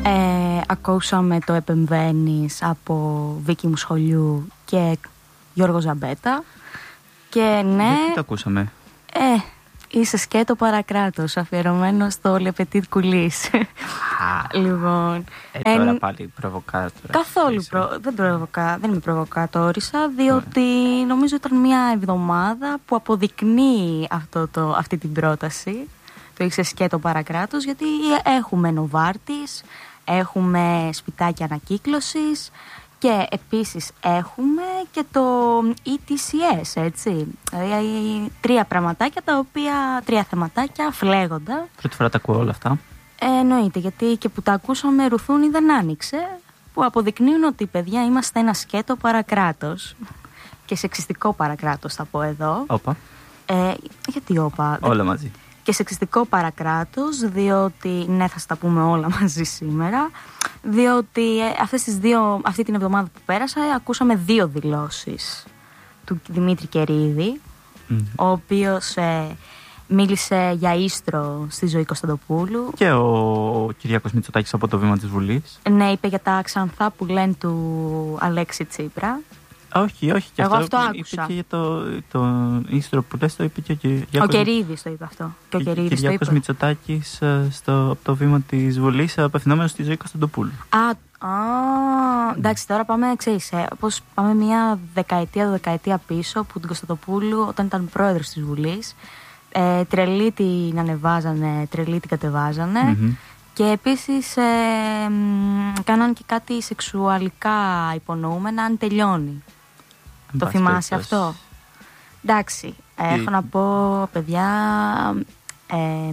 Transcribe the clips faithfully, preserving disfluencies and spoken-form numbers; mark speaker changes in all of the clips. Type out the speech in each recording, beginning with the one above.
Speaker 1: Ε, ακούσαμε το «Επεμβαίνεις» από Βίκη Μου Σχολιού και Γιώργο Ζαμπέτα. Και ναι.
Speaker 2: Γιατί το ακούσαμε?
Speaker 1: Ε, είσαι σκέτο παρακράτος, αφιερωμένο στο Λεπετίτ Κουλής. Λοιπόν.
Speaker 2: Ε, τώρα εν... πάλι προβοκάτορα.
Speaker 1: Καθόλου προ... δεν, προβοκα... δεν είμαι προβοκατόρισα, διότι yeah. νομίζω ήταν μια εβδομάδα που αποδεικνύει αυτό το... αυτή την πρόταση. Το είσαι σκέτο παρακράτος, γιατί έχουμε Νοβάρτης, έχουμε σπιτάκια ανακύκλωσης και επίσης έχουμε και το ι τι σι ες, έτσι. Δηλαδή τρία πραγματάκια τα οποία, τρία θεματάκια φλέγοντα.
Speaker 2: Πρώτη φορά τα ακούω όλα αυτά.
Speaker 1: Ε, εννοείται, γιατί και που τα ακούσαμε ρουθούνι δεν άνοιξε, που αποδεικνύουν ότι, παιδιά, είμαστε ένα σκέτο παρακράτος και σεξιστικό παρακράτος, θα πω εδώ.
Speaker 2: Όπα.
Speaker 1: Ε, γιατί όπα?
Speaker 2: Όλα μαζί.
Speaker 1: Και σεξιστικό παρακράτος, διότι, ναι, θα στα πούμε όλα μαζί σήμερα, διότι ε, αυτές τις δύο, αυτή την εβδομάδα που πέρασα ακούσαμε δύο δηλώσεις του Δημήτρη Κερίδη, mm. ο οποίος ε, μίλησε για ίστρο στη Ζωή Κωνσταντοπούλου.
Speaker 2: Και ο, ο Κυριάκος Μητσοτάκης από το βήμα της Βουλής.
Speaker 1: Ναι, είπε για τα ξανθά που λένε του Αλέξη Τσίπρα.
Speaker 2: Όχι, όχι. Και
Speaker 1: εγώ
Speaker 2: αυτό,
Speaker 1: αυτό
Speaker 2: είπε
Speaker 1: άκουσα.
Speaker 2: Και για το, το ίστρο που λες, το είπε και ο Κυριάκος.
Speaker 1: Ο Κερίδης το είπε αυτό. Και ο Κερίδης το είπε.
Speaker 2: Κυριάκος Μητσοτάκης στο, από το βήμα της Βουλής, απευθυνόμενος στη Ζωή Κωνσταντοπούλου.
Speaker 1: Α, α, εντάξει, τώρα πάμε, ξέρεις, ε, πώς πάμε μια δεκαετία, δεκαετία πίσω, που την Κωνσταντοπούλου, όταν ήταν πρόεδρος της Βουλής, ε, τρελή την ανεβάζανε, τρελή την κατεβάζανε. Mm-hmm. Και επίσης ε, κάναν και κάτι σεξουαλικά υπονοούμενα αν τελειώνει. Το θυμάσαι αυτό? Εντάξει, ε, έχω να πω, παιδιά, ε,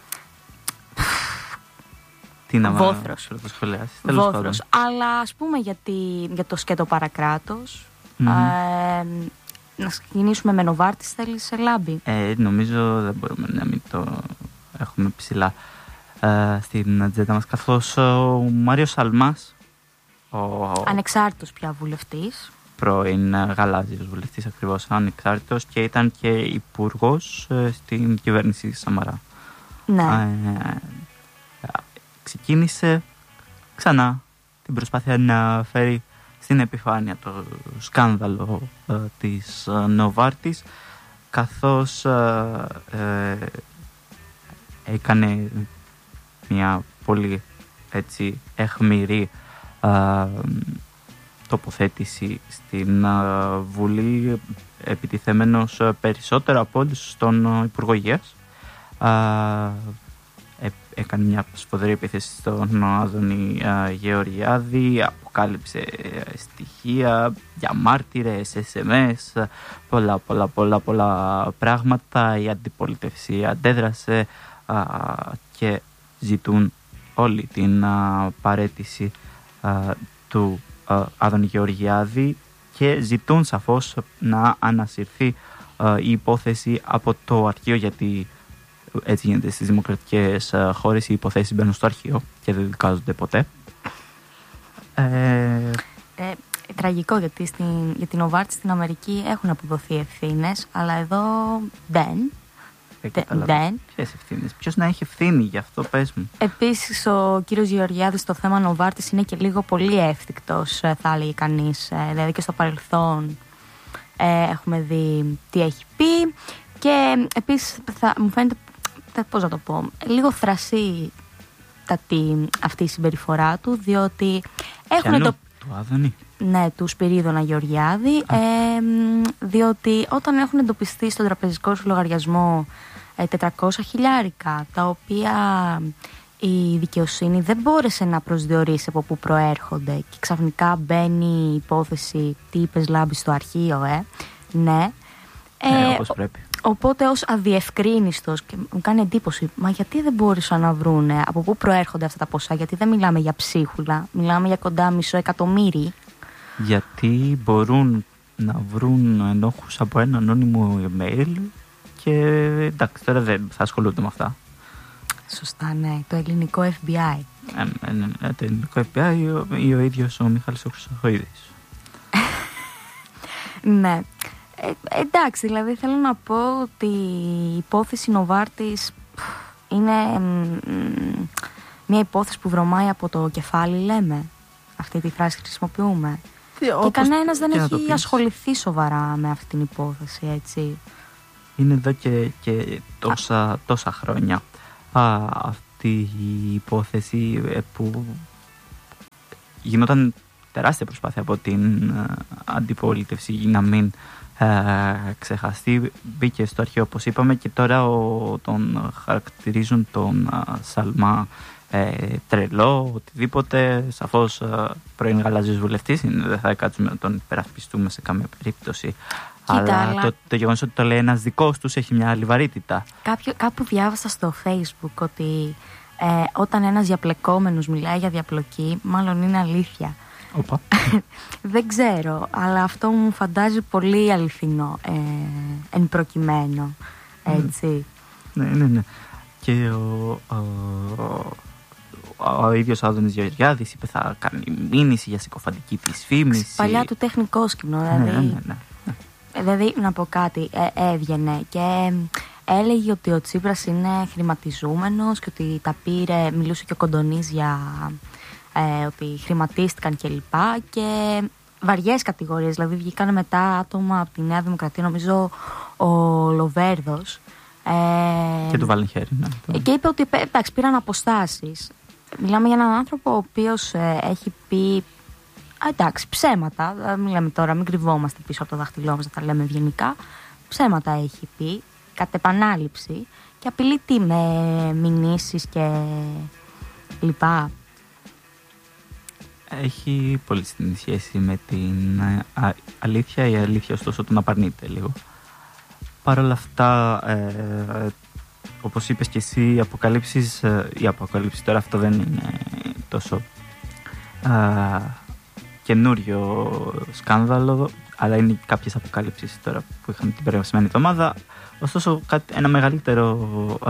Speaker 2: τι να
Speaker 1: βόθρος. Βόθρος. Αλλά ας πούμε για, τη, για το σκέτο παρακράτος, mm-hmm. ε, να ξεκινήσουμε με Νοβάρτης, θέλεις, σε λάμπη?
Speaker 2: Ε, νομίζω δεν μπορούμε να μην το έχουμε ψηλά ε, στην ατζέντα μας, καθώς ο Μάριος Σαλμάς, ο,
Speaker 1: ανεξάρτητος πια βουλευτής,
Speaker 2: πρώην γαλάζιος βουλευτής, ακριβώς, ανεξάρτητος, και ήταν και υπουργός ε, στην κυβέρνηση Σαμαρά.
Speaker 1: Ναι.
Speaker 2: Ε, ξεκίνησε ξανά την προσπάθεια να φέρει στην επιφάνεια το σκάνδαλο ε, της ε, Νοβάρτης, καθώς ε, ε, έκανε μια πολύ, έτσι, αιχμηρή ε, τοποθέτηση στην uh, Βουλή, επιτιθέμενος uh, περισσότερο από όλους στον uh, Υπουργό Υγείας. Uh, ε, έκανε μια σφοδρή επίθεση στον Άδωνη uh, Γεωργιάδη, αποκάλυψε uh, στοιχεία για μάρτυρες, ες εμ ες, uh, πολλά πολλά πολλά πολλά πράγματα. Η αντιπολίτευση αντέδρασε uh, και ζητούν όλη την uh, παραίτηση uh, του Άδωνη Γεωργιάδη και ζητούν σαφώς να ανασυρθεί uh, η υπόθεση από το αρχείο, γιατί έτσι γίνεται στις δημοκρατικές uh, χώρες, οι υποθέσεις μπαίνουν στο αρχείο και δεν δικάζονται ποτέ. Ε...
Speaker 1: Ε, τραγικό, γιατί στην, για την Νοβάρτη στην Αμερική έχουν αποδοθεί ευθύνες, αλλά εδώ δεν. Δεν.
Speaker 2: Ποιες ευθύνες? Ποιος να έχει ευθύνη γι' αυτό, πες μου.
Speaker 1: Επίσης, ο κύριος Γεωργιάδης στο θέμα Νοβάρτης είναι και λίγο πολύ εύθυκτος, θα έλεγε κανείς. Δηλαδή και στο παρελθόν ε, έχουμε δει τι έχει πει. Και επίσης θα, μου φαίνεται, πώς να το πω, λίγο θρασί αυτή η συμπεριφορά του, διότι έχουν το...
Speaker 2: Του Άδωνη.
Speaker 1: Ναι, του Σπυρίδωνα Γεωργιάδη, ε, διότι όταν έχουν εντοπιστεί στον τραπεζικό σου λογαριασμό ε, τετρακόσια χιλιάρικα, τα οποία η δικαιοσύνη δεν μπόρεσε να προσδιορίσει από πού προέρχονται, και ξαφνικά μπαίνει η υπόθεση τι είπες, Λάμπη, στο αρχείο, ε, ναι.
Speaker 2: Ε, ε, όπως πρέπει.
Speaker 1: Οπότε ως αδιευκρίνιστος, και μου κάνει εντύπωση, μα γιατί δεν μπόρεσαν να βρούνε από πού προέρχονται αυτά τα ποσά, γιατί δεν μιλάμε για ψίχουλα, μιλάμε για κοντά μισό εκατομμύρι.
Speaker 2: Γιατί μπορούν να βρουν ενόχους από ένα ανώνυμο email και εντάξει, τώρα δεν θα ασχολούνται με αυτά.
Speaker 1: Σωστά, ναι, το ελληνικό εφ μπι άι.
Speaker 2: Ε, ε, ε, το ελληνικό εφ μπι άι ή ο, ο ίδιος ο Μιχάλης ο Χρυσοχοίδης.
Speaker 1: Ναι. Ε, εντάξει, δηλαδή θέλω να πω ότι η υπόθεση Νοβάρτης είναι μ, μια υπόθεση που βρωμάει από το κεφάλι, λέμε. Αυτή τη φράση χρησιμοποιούμε.
Speaker 2: Τι,
Speaker 1: και κανένας δεν
Speaker 2: και
Speaker 1: έχει ασχοληθεί σοβαρά με αυτή την υπόθεση, έτσι.
Speaker 2: Είναι εδώ και, και τόσα, τόσα χρόνια α, αυτή η υπόθεση που γινόταν τεράστια προσπάθεια από την ε, αντιπολίτευση για να μην ε, ξεχαστεί. Μπήκε στο αρχείο, όπως είπαμε, και τώρα ο, τον χαρακτηρίζουν τον ε, Σαλμά ε, τρελό, οτιδήποτε. Σαφώς ε, πρώην γαλάζιος βουλευτής είναι, δεν θα κάτσουμε να τον υπερασπιστούμε σε καμία περίπτωση.
Speaker 1: Κοίτα,
Speaker 2: αλλά,
Speaker 1: αλλά
Speaker 2: το, το γεγονός ότι το λέει ένας δικός τους έχει μια άλλη βαρύτητα.
Speaker 1: Κάποιο, κάπου διάβασα στο Facebook ότι ε, όταν ένας διαπλεκόμενος μιλάει για διαπλοκή, μάλλον είναι αλήθεια.
Speaker 2: Οπα.
Speaker 1: Δεν ξέρω, αλλά αυτό μου φαντάζει πολύ αληθινό ε, εν προκειμένου, έτσι.
Speaker 2: Ναι, ναι, ναι. Και ο, ο, ο, ο ίδιος ο Άδωνης Γεωργιάδης είπε θα κάνει μήνυση για συκοφαντική της φήμηση.
Speaker 1: Παλιά του τεχνικό σκηνό, δηλαδή.
Speaker 2: Ναι, ναι, ναι, ναι.
Speaker 1: Δηλαδή, να πω κάτι, ε, έβγαινε και έλεγε ότι ο Τσίπρας είναι χρηματιζούμενος και ότι τα πήρε, μιλούσε και ο Κοντονής για ε, ότι χρηματίστηκαν κλπ. Και, και βαριές κατηγορίες, δηλαδή βγήκαν μετά άτομα από τη Νέα Δημοκρατία, νομίζω ο Λοβέρδος. Ε,
Speaker 2: και του βάλουν χέρι. Ναι.
Speaker 1: Και είπε ότι εντάξει, πήραν αποστάσεις. Μιλάμε για έναν άνθρωπο ο οποίος ε, έχει πει Α, εντάξει, ψέματα. Μην λέμε τώρα, μην κρυβόμαστε πίσω από το δάχτυλό μας, να τα λέμε ευγενικά. Ψέματα έχει πει, κατ' επανάληψη, και απειλείται με μηνύσεις και λοιπά.
Speaker 2: Έχει πολύ στην σχέση με την α, αλήθεια. Η αλήθεια, ωστόσο, τον απαρνείται λίγο. Παρ' όλα αυτά, ε, όπως είπες και εσύ, οι αποκαλύψεις, ε, οι αποκαλύψεις τώρα αυτό δεν είναι τόσο ε, καινούριο σκάνδαλο, αλλά είναι κάποιες αποκαλύψεις τώρα που είχαμε την περασμένη εβδομάδα. Ωστόσο, ένα μεγαλύτερο, α,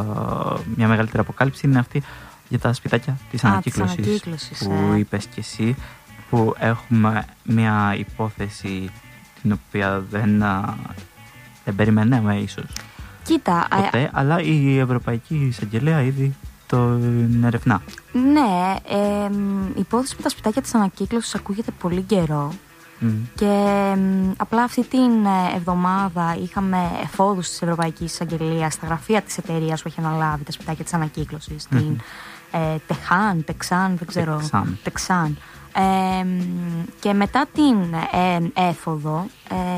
Speaker 2: μια μεγαλύτερη αποκάλυψη είναι αυτή για τα σπιτάκια της
Speaker 1: Α,
Speaker 2: ανακύκλωσης,
Speaker 1: της ανακύκλωσης
Speaker 2: που
Speaker 1: ε.
Speaker 2: είπες και εσύ, που έχουμε μια υπόθεση την οποία δεν, α, δεν περιμέναμε ίσως
Speaker 1: Κοίτα,
Speaker 2: ποτέ, ε, αλλά η Ευρωπαϊκή Εισαγγελέα ήδη το ερευνά.
Speaker 1: Ναι, ε, η υπόθεση με τα σπιτάκια της ανακύκλωσης ακούγεται πολύ καιρό.
Speaker 2: Mm.
Speaker 1: Και ε, απλά αυτή την εβδομάδα είχαμε εφόδους της Ευρωπαϊκής Εισαγγελίας στα γραφεία της εταιρείας που έχει αναλάβει τα σπιτάκια της ανακύκλωσης, mm-hmm. την ε, Τεχάν, Τεξάν, δεν ξέρω,
Speaker 2: Τεξάν.
Speaker 1: Τεξάν. Ε, και μετά την ε, έφοδο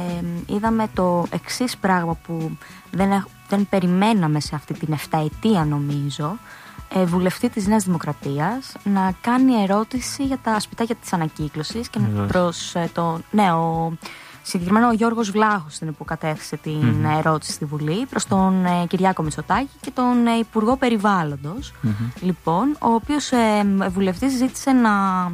Speaker 1: ε, είδαμε το εξής πράγμα που δεν, δεν περιμέναμε σε αυτή την εφταετία, νομίζω, ε, βουλευτή της Νέας Δημοκρατίας να κάνει ερώτηση για τα σπιτάκια της ανακύκλωσης και mm-hmm. προς ε, το ναι, ο, συγκεκριμένα ο Γιώργος Βλάχος ήταν που κατέθεσε την mm-hmm. ερώτηση στη Βουλή προς τον ε, Κυριάκο Μητσοτάκη και τον ε, Υπουργό Περιβάλλοντος, mm-hmm. λοιπόν, ο οποίος ε, βουλευτής ζήτησε να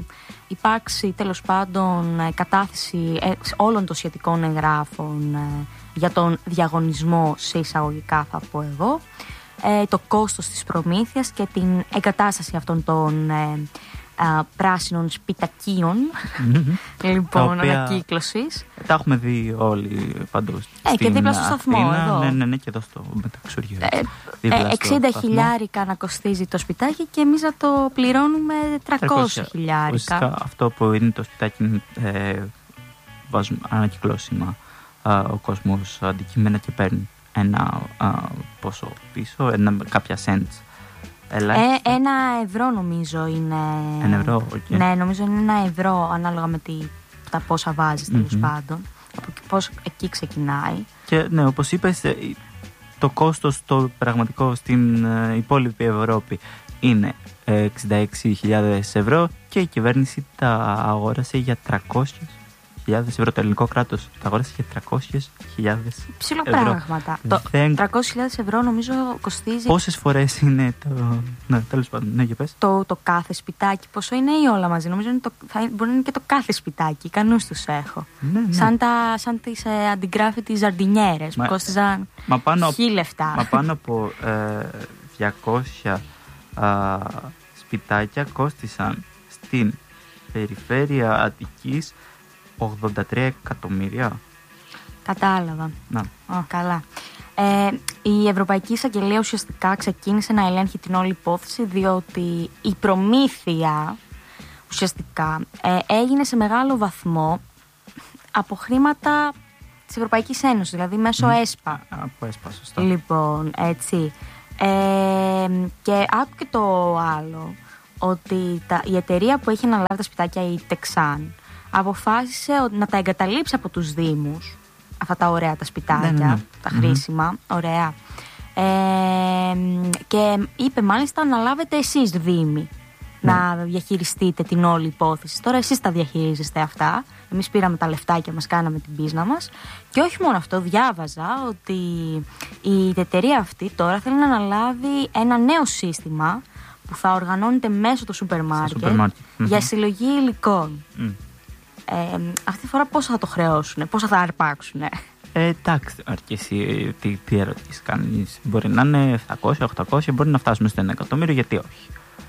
Speaker 1: υπάρξει τέλος πάντων ε, κατάθεση ε, όλων των σχετικών εγγράφων ε, για τον διαγωνισμό, σε εισαγωγικά θα πω εγώ, ε, το κόστος της προμήθειας και την εγκατάσταση αυτών των ε, α, πράσινων σπιτακίων, mm-hmm. λοιπόν, ανακύκλωσης.
Speaker 2: Τα έχουμε δει όλοι παντού.
Speaker 1: Ε, και δίπλα στο σταθμό,
Speaker 2: Αθήνα,
Speaker 1: εδώ.
Speaker 2: Ναι, ναι, ναι, και εδώ στο μεταξουργείο.
Speaker 1: Ε, ε, εξήντα χιλιάρικα να κοστίζει το σπιτάκι και εμείς να το πληρώνουμε τριακόσια χιλιάρικα.
Speaker 2: Ουσιαστικά αυτό που είναι το σπιτάκι, ε, βάζουμε ανακυκλώσιμα α, ο κόσμος αντικείμενα και παίρνει ένα α, ποσό πίσω, ένα, κάποια cents.
Speaker 1: Ε, ένα ευρώ νομίζω είναι.
Speaker 2: Ένα ευρώ, okay.
Speaker 1: Ναι, νομίζω είναι ένα ευρώ ανάλογα με τη, τα πόσα βάζεις τέλος mm-hmm. πάντων. Από πώς εκεί ξεκινάει.
Speaker 2: Και ναι, όπως είπες, το κόστος το πραγματικό στην ε, υπόλοιπη Ευρώπη είναι ε, εξήντα έξι χιλιάδες ευρώ και η κυβέρνηση τα αγόρασε για τριακόσιες χιλιάδες ευρώ. Το ελληνικό κράτος τα αγόρασε για τριακόσιες χιλιάδες ευρώ.
Speaker 1: Ψιλοπράγματα. Δεν... Το τριακόσιες χιλιάδες ευρώ νομίζω κοστίζει.
Speaker 2: Πόσες φορές είναι το. Ναι, τέλος πάντων, ναι, για πες.
Speaker 1: Το, το κάθε σπιτάκι, πόσο είναι ή όλα μαζί. Νομίζω είναι το... θα... μπορεί να είναι και το κάθε σπιτάκι. Ικανούς τους έχω.
Speaker 2: Ναι, ναι.
Speaker 1: Σαν, τα... σαν τις ε, αντιγκράφητες ζαρντινιέρες που κόστιζαν χι λεφτά.
Speaker 2: Μα πάνω από ε, διακόσια α, σπιτάκια κόστισαν στην περιφέρεια Αττικής ογδόντα τρία εκατομμύρια.
Speaker 1: Κατάλαβα.
Speaker 2: Να.
Speaker 1: Oh, καλά. Ε, η Ευρωπαϊκή Εισαγγελία ουσιαστικά ξεκίνησε να ελέγχει την όλη υπόθεση, διότι η προμήθεια ουσιαστικά ε, έγινε σε μεγάλο βαθμό από χρήματα της Ευρωπαϊκής Ένωσης, δηλαδή μέσω mm. ΕΣΠΑ.
Speaker 2: Από ΕΣΠΑ, σωστά.
Speaker 1: Λοιπόν, έτσι. Ε, και άκου και το άλλο, ότι τα, η εταιρεία που έχει αναλάβει τα σπιτάκια, η Τεξάν, αποφάσισε να τα εγκαταλείψει από τους Δήμους, αυτά τα ωραία τα σπιτάκια, ναι, ναι, ναι. τα χρήσιμα, mm-hmm. ωραία. Ε, και είπε μάλιστα να λάβετε εσείς Δήμοι να διαχειριστείτε την όλη υπόθεση. Τώρα εσείς τα διαχειρίζεστε αυτά. Εμείς πήραμε τα λεφτάκια μας, κάναμε την πίσνα μας. Και όχι μόνο αυτό, διάβαζα ότι η εταιρεία αυτή τώρα θέλει να αναλάβει ένα νέο σύστημα που θα οργανώνεται μέσω του σούπερ μάρκετ για συλλογή υλικών. Mm. Ε, αυτή τη φορά πόσο θα το χρεώσουν, πόσο θα αρπάξουν.
Speaker 2: Ε, εντάξει, αρκεί τι, τι ερωτήσεις κάνεις. Μπορεί να είναι επτακόσια, οχτακόσια, μπορεί να φτάσουμε στο ένα εκατομμύριο, γιατί όχι.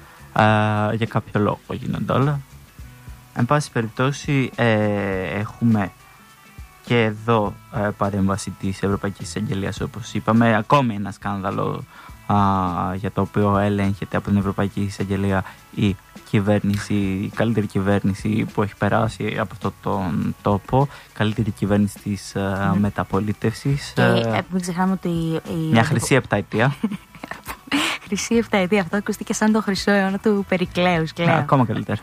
Speaker 2: Uh, για κάποιο λόγο γίνονται όλα. Εν πάση περιπτώσει, ε, έχουμε και εδώ ε, παρέμβαση της Ευρωπαϊκής Εισαγγελίας, όπως είπαμε. Ακόμη ένα σκάνδαλο α, για το οποίο ελέγχεται από την Ευρωπαϊκή Εισαγγελία η κυβέρνηση, η καλύτερη κυβέρνηση που έχει περάσει από αυτόν τον τόπο, η καλύτερη κυβέρνηση της mm. μεταπολίτευσης.
Speaker 1: Και ε, μην ξεχνάμε ότι η...
Speaker 2: μια χρυσή επταετία.
Speaker 1: Χρυσή επταετία, αυτό ακούστηκε σαν το χρυσό αιώνα του Περικλέους.
Speaker 2: Ναι, ακόμα καλύτερα.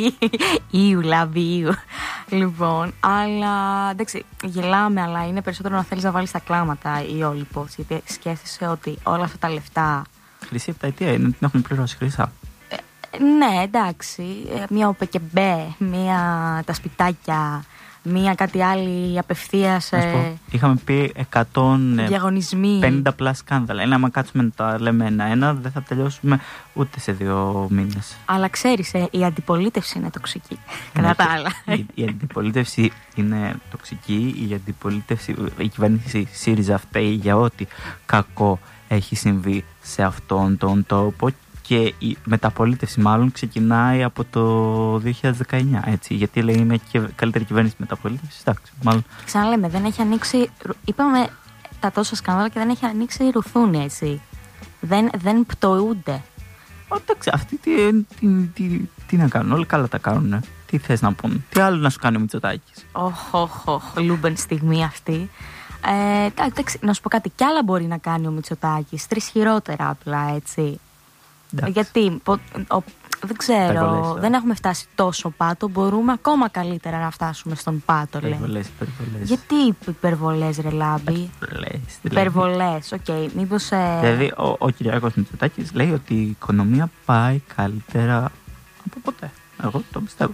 Speaker 1: Ιου, λάβει Ιου. Λοιπόν, αλλά εντάξει, γελάμε, αλλά είναι περισσότερο να θέλεις να βάλεις τα κλάματα η όλη υπόθεση. Γιατί σκέφτεσαι ότι όλα αυτά τα λεφτά.
Speaker 2: Χρυσή επταετία είναι, την έχουν πληρώσει χρυσά.
Speaker 1: Ε, ναι, εντάξει. Μία ΟΠΕΚΕΜΠΕ, μία τα σπιτάκια. Μία κάτι άλλη απευθείας. Ε,
Speaker 2: είχαμε πει εκατόν πενήντα πλάς σκάνδαλα. Ένα, άμα κάτσουμε να τα λέμε ένα-ένα, δεν θα τελειώσουμε ούτε σε δύο μήνες.
Speaker 1: Αλλά ξέρεις, ε, η αντιπολίτευση είναι τοξική. Κατά τα άλλα.
Speaker 2: Η, η αντιπολίτευση είναι τοξική. Η αντιπολίτευση, η κυβέρνηση ΣΥΡΙΖΑ φταίει για ό,τι κακό έχει συμβεί σε αυτόν τον τόπο. Και η μεταπολίτευση μάλλον ξεκινάει από το δύο χιλιάδες δεκαεννιά, έτσι, γιατί λέει είναι και καλύτερη κυβέρνηση μεταπολίτευση. Εντάξει, μάλλον.
Speaker 1: Ξαναλέμε, δεν έχει ανοίξει. Είπαμε τα τόσα σκάνδαλα και δεν έχει ανοίξει ρουθούνη, έτσι. Δεν, δεν πτωούνται.
Speaker 2: Εντάξει, αυτοί τι, τι, τι, τι να κάνουν, όλοι καλά τα κάνουν. Τι θες να πούν, τι άλλο να σου κάνει ο Μητσοτάκης.
Speaker 1: Οχ, οχ, οχ, λούμπεν στιγμή αυτή. Ε, εντάξει, να σου πω κάτι, κι άλλα μπορεί να κάνει ο Μητσοτάκης. Τρεις χειρότερα απλά, έτσι. Εντάξει. Γιατί, ο, ο, δεν ξέρω, υπερβολές, δεν έχουμε φτάσει τόσο πάτο. Μπορούμε ακόμα καλύτερα να φτάσουμε στον πάτο,
Speaker 2: υπερβολές, υπερβολές.
Speaker 1: Γιατί υπερβολές, ρε Λάμπη?
Speaker 2: Υπερβολές.
Speaker 1: Υπερβολές, οκ. Okay. Μήπως. Ε...
Speaker 2: Δηλαδή, ο, ο Κυριάκος Μητσοτάκης λέει ότι η οικονομία πάει καλύτερα από ποτέ. Εγώ το πιστεύω.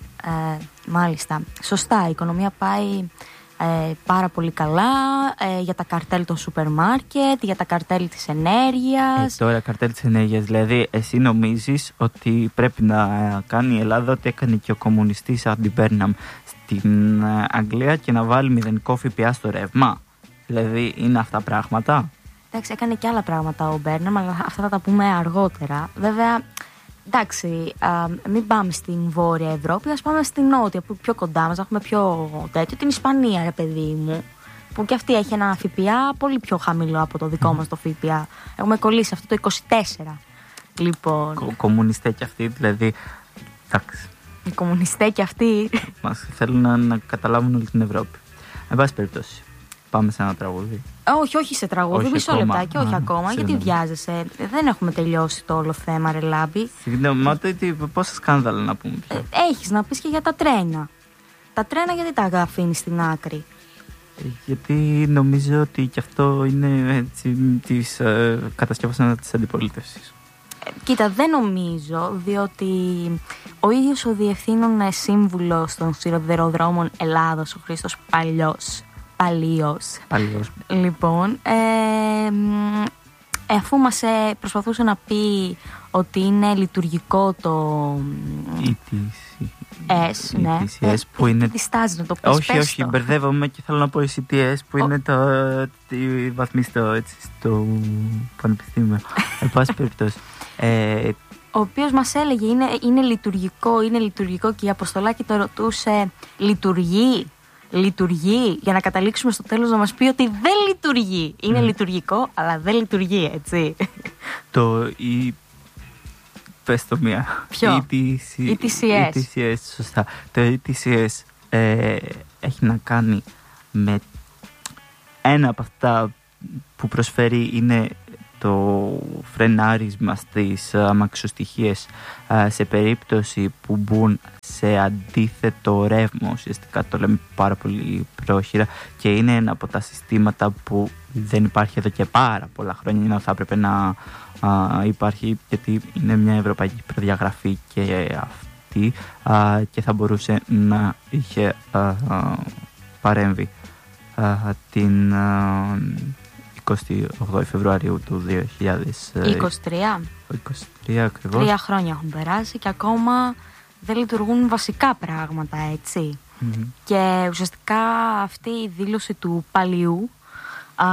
Speaker 1: Ε, μάλιστα. Σωστά, η οικονομία πάει Ε, πάρα πολύ καλά ε, για τα καρτέλ των σούπερ μάρκετ, για τα καρτέλ της ενέργειας.
Speaker 2: Ε, τώρα καρτέλ της ενέργειας, δηλαδή εσύ νομίζεις ότι πρέπει να κάνει η Ελλάδα ό,τι έκανε και ο κομμουνιστής Άντι Μπέρναμ στην Αγγλία και να βάλει μηδενικό ΦΠΑ στο ρεύμα? Δηλαδή είναι αυτά πράγματα?
Speaker 1: Εντάξει, έκανε και άλλα πράγματα ο Μπέρναμ, αλλά αυτά θα τα πούμε αργότερα. Βέβαια, εντάξει, α, μην πάμε στην Βόρεια Ευρώπη, ας πάμε στην Νότια, που πιο κοντά μας, να έχουμε πιο τέτοιο, την Ισπανία, ρε παιδί μου, που και αυτή έχει ένα ΦΠΑ πολύ πιο χαμηλό από το δικό μας το ΦΠΑ. Έχουμε κολλήσει αυτό το είκοσι τέσσερα. Λοιπόν.
Speaker 2: Κο, κομμουνιστέ κι αυτοί, δηλαδή. Εντάξει.
Speaker 1: Οι κομμουνιστέ κι αυτοί.
Speaker 2: Μας θέλουν να, να καταλάβουν όλη την Ευρώπη. Εν πάση περιπτώσει. Πάμε σε ένα τραγούδι.
Speaker 1: Όχι, όχι σε τραγούδι, μισό λεπτάκι, όχι Α, ακόμα. Συγγνώμη. Γιατί βιάζεσαι? Δεν έχουμε τελειώσει το όλο θέμα, ρε Λάμπη.
Speaker 2: Συγγνώμη, μα πόσα σκάνδαλα να πούμε.
Speaker 1: Ε, έχεις να πεις και για τα τρένα. Τα τρένα γιατί τα αφήνεις στην άκρη?
Speaker 2: Γιατί νομίζω ότι και αυτό είναι έτσι της ε, κατασκεύασης της αντιπολίτευσης.
Speaker 1: Ε, κοίτα, δεν νομίζω, διότι ο ίδιος ο διευθύνων σύμβουλος των σιδηροδρόμων Ελλάδος, ο Χρήστος Παλιός, Παλίος.
Speaker 2: Παλίος.
Speaker 1: Λοιπόν, ε, ε, αφού μας ε, προσπαθούσε να πει ότι είναι λειτουργικό το
Speaker 2: ι τι σι
Speaker 1: S, ναι.
Speaker 2: ι τι σι ες, που είναι...
Speaker 1: Τι στάζει να το πεις?
Speaker 2: Όχι, όχι, το. Μπερδεύομαι και θέλω να πω η σι τι ες που Ο... είναι το, τη βαθμή στο, έτσι, στο πανεπιστήμιο. Εν πάση περιπτώσει. Ε,
Speaker 1: ο οποίος μας έλεγε είναι, είναι λειτουργικό, είναι λειτουργικό και η Αποστολάκη το ρωτούσε, λειτουργεί? λειτουργεί, για να καταλήξουμε στο τέλος να μας πει ότι δεν λειτουργεί. Είναι mm. λειτουργικό, αλλά δεν λειτουργεί, έτσι.
Speaker 2: Το η... Πες το μία.
Speaker 1: Ποιο?
Speaker 2: ι τι σι ες. ι τι σι ες, σωστά. Το ι τι σι ες ε, έχει να κάνει με ένα από αυτά που προσφέρει είναι το φρενάρισμα στις αμαξοστοιχίες σε περίπτωση που μπουν σε αντίθετο ρεύμα. Ουσιαστικά το λέμε πάρα πολύ πρόχειρα και είναι ένα από τα συστήματα που δεν υπάρχει εδώ και πάρα πολλά χρόνια, ενώ θα έπρεπε να α, υπάρχει, γιατί είναι μια ευρωπαϊκή προδιαγραφή και αυτή α, και θα μπορούσε να είχε α, α, παρέμβει α, την α, εικοστή όγδοη Φεβρουαρίου του δύο χιλιάδες
Speaker 1: είκοσι τρία.
Speaker 2: είκοσι τρία ακριβώς.
Speaker 1: Τρία χρόνια έχουν περάσει και ακόμα δεν λειτουργούν βασικά πράγματα, έτσι. Mm-hmm. Και ουσιαστικά αυτή η δήλωση του παλιού α,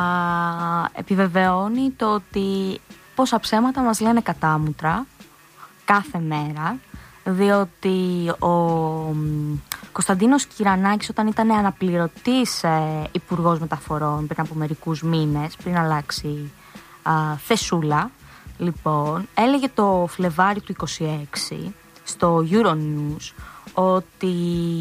Speaker 1: επιβεβαιώνει το ότι πόσα ψέματα μας λένε κατάμουτρα κάθε μέρα, διότι ο Κωνσταντίνος Κυρανάκης, όταν ήταν αναπληρωτής ε, υπουργός μεταφορών πριν από μερικούς μήνες, πριν αλλάξει α, θεσούλα, λοιπόν, έλεγε το Φλεβάρι του είκοσι έξι στο Euronews ότι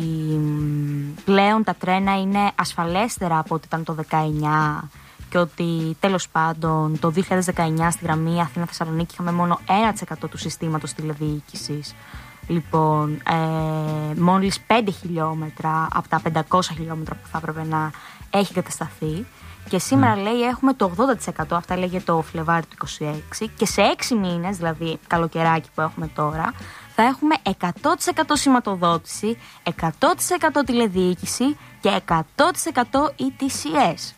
Speaker 1: πλέον τα τρένα είναι ασφαλέστερα από ό,τι ήταν το δεκαεννιά και ότι τέλος πάντων το δύο χιλιάδες δεκαεννιά στη γραμμή Αθήνα-Θεσσαλονίκη είχαμε μόνο ένα τοις εκατό του συστήματος τηλεδιοίκησης. Λοιπόν, ε, μόλις πέντε χιλιόμετρα από τα πεντακόσια χιλιόμετρα που θα έπρεπε να έχει κατασταθεί. Και σήμερα mm. λέει έχουμε το ογδόντα τοις εκατό, αυτά λέγε το Φλεβάρι του είκοσι έξι, και σε έξι μήνες, δηλαδή καλοκαιράκι που έχουμε τώρα, θα έχουμε εκατό τοις εκατό σηματοδότηση, εκατό τοις εκατό τηλεδιοίκηση και εκατό τοις εκατό ι τι σι ες.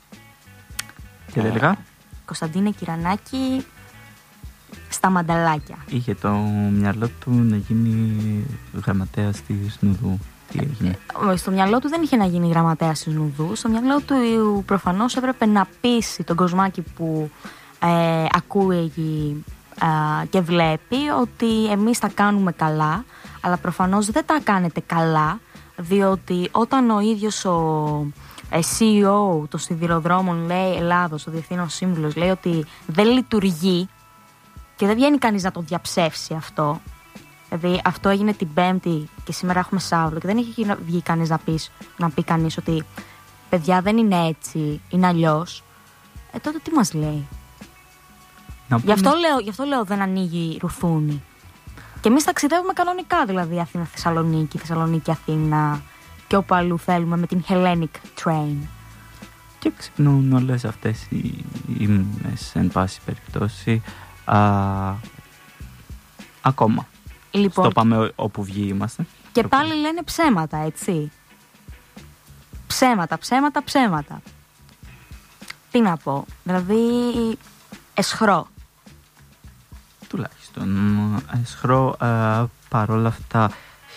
Speaker 2: Και τελικά. Ε,
Speaker 1: Κωνσταντίνε Κυρανάκη, στα μανταλάκια.
Speaker 2: Είχε το μυαλό του να γίνει γραμματέας της Νουδού. Τι έγινε?
Speaker 1: Ε, στο μυαλό του δεν είχε να γίνει γραμματέας της Νουδού. Στο μυαλό του προφανώς έπρεπε να πείσει τον κοσμάκι που ε, ακούει ε, και βλέπει ότι εμείς τα κάνουμε καλά, αλλά προφανώς δεν τα κάνετε καλά, διότι όταν ο ίδιος ο σι ι ο των σιδηροδρόμων λέει Ελλάδος, ο διευθύνων σύμβουλος, λέει ότι δεν λειτουργεί και δεν βγαίνει κανείς να το διαψεύσει αυτό. Δηλαδή αυτό έγινε την Πέμπτη και σήμερα έχουμε Σάββατο και δεν έχει βγει κανείς να, πεις, να πει κανείς ότι παιδιά δεν είναι έτσι, είναι αλλιώς. Ε, τότε τι μας λέει?
Speaker 2: Να
Speaker 1: γι, αυτό λέω, γι' αυτό λέω δεν ανοίγει ρουθούνη. Και εμείς ταξιδεύουμε κανονικά, δηλαδή Αθήνα-Θεσσαλονίκη, Θεσσαλονίκη-Αθήνα και όπου αλλού θέλουμε με την Hellenic Train.
Speaker 2: Και ξυπνούν όλες αυτές οι ύμνες εν πάση περιπτώσει α, ακόμα.
Speaker 1: Λοιπόν,
Speaker 2: στο πάμε όπου βγει είμαστε.
Speaker 1: Και πάλι που... λένε ψέματα, έτσι. Ψέματα, ψέματα, ψέματα. Τι να πω, δηλαδή εσχρό.
Speaker 2: Τουλάχιστον εσχρό, ε, παρόλα αυτά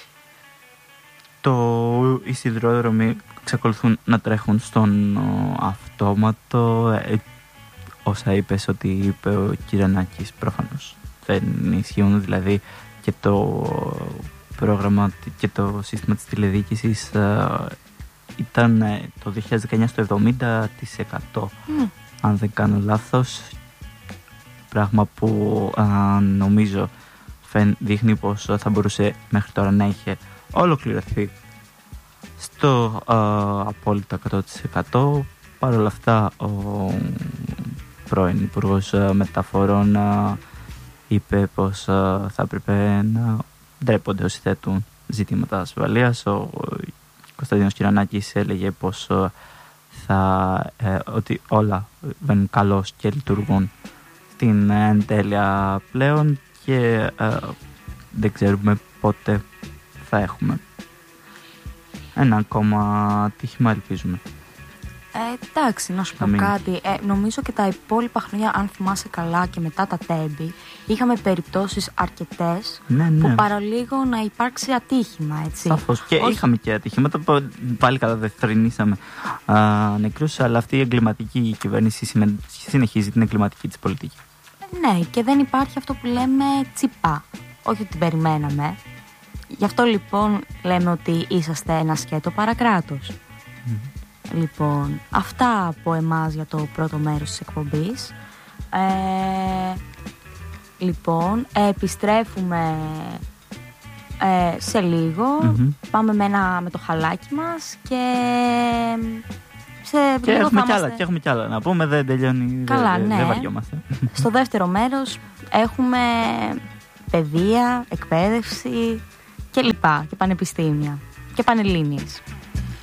Speaker 2: το οι σιδηρόδρομοι εξακολουθούν να τρέχουν στον ο, αυτόματο. Ε, όσα είπες ότι είπε ο Κυρανάκης προφανώς δεν ισχύουν, δηλαδή και το πρόγραμμα και το σύστημα της τηλεδιοίκησης ε, ήταν ε, το δύο χιλιάδες δεκαεννιά στο εβδομήντα τοις εκατό mm. αν δεν κάνω λάθος, πράγμα που ε, νομίζω φεν, δείχνει πως θα μπορούσε μέχρι τώρα να είχε ολοκληρωθεί στο ε, απόλυτο εκατό τοις εκατό. Παρ' όλα αυτά ο πρώην Υπουργός Μεταφορών ε, είπε πως ε, θα έπρεπε να ντρέπονται όσοι θέτουν ζητήματα ασφαλείας. Ο Κωνσταντίνος Κυρανάκης έλεγε πως ε, θα, ε, ότι όλα βαίνουν καλώς και λειτουργούν στην εν τέλεια πλέον και ε, δεν ξέρουμε πότε θα έχουμε ένα ακόμα ατύχημα, ελπίζουμε.
Speaker 1: Ε, εντάξει, να σου πω
Speaker 2: Αμήν.
Speaker 1: κάτι. Ε, νομίζω και τα υπόλοιπα χρόνια, αν θυμάσαι καλά και μετά τα τέμπη, είχαμε περιπτώσεις αρκετές
Speaker 2: ναι, ναι.
Speaker 1: που παραλίγο να υπάρξει ατύχημα, έτσι.
Speaker 2: Σαφώς. Και
Speaker 1: Όχι... είχαμε
Speaker 2: και ατύχηματα που πάλι καταδευτερνήσαμε νεκρούς, αλλά αυτή η εγκληματική κυβέρνηση συνεχίζει την εγκληματική της πολιτική.
Speaker 1: Ναι, και δεν υπάρχει αυτό που λέμε τσιπά. Όχι ότι την περιμέναμε. Γι' αυτό λοιπόν λέμε ότι είσαστε ένα σκέτο παρακράτος. Mm. Λοιπόν, αυτά από εμάς για το πρώτο μέρος της εκπομπής. Ε, λοιπόν, επιστρέφουμε ε, σε λίγο. Mm-hmm. Πάμε με, ένα, με το χαλάκι μας και... Σε
Speaker 2: και, έχουμε κι άλλα, και έχουμε κι άλλα να πούμε, δεν τελειώνει.
Speaker 1: Καλά,
Speaker 2: δεν,
Speaker 1: ναι.
Speaker 2: δεν βαριόμαστε.
Speaker 1: Στο δεύτερο μέρος έχουμε παιδεία, εκπαίδευση και λοιπά, και πανεπιστήμια και πανελλήνιες.